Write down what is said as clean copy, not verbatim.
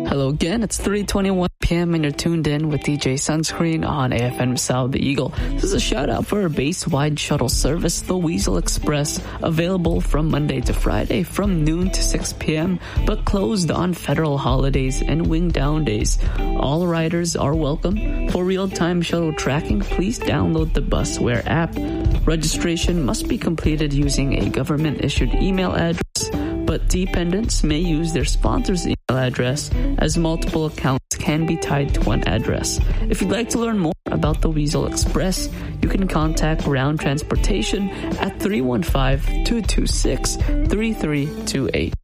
Hello again, it's 3:21 p.m. and you're tuned in with DJ Sunscreen on AFM South the Eagle. This is a shout out for our base-wide shuttle service, the Weasel Express, available from Monday to Friday from noon to 6 p.m., but closed on federal holidays and wing down days. All riders are welcome. For real-time shuttle tracking, please download the Busware app. Registration must be completed using a government-issued email address, but dependents may use their sponsor's email address, as multiple accounts can be tied to one address. If you'd like to learn more about the Weasel Express, you can contact Ground Transportation at 315-226-3328.